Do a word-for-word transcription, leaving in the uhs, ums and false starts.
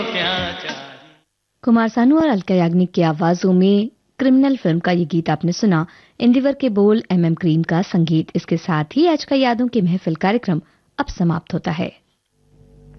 कुमार सानू और अलका याग्निक की आवाजों में क्रिमिनल फिल्म का ये गीत आपने सुना। इंदिवर के बोल, एम एम क्रीम का संगीत। इसके साथ ही आज का यादों की महफिल कार्यक्रम अब समाप्त होता है।